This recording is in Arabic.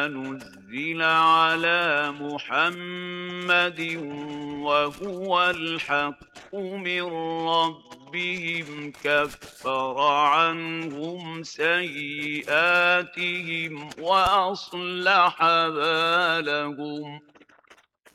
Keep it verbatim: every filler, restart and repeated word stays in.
ما نزل على محمد وهو الحق من ربهم كفر عنهم سيئاتهم وأصلح بالهم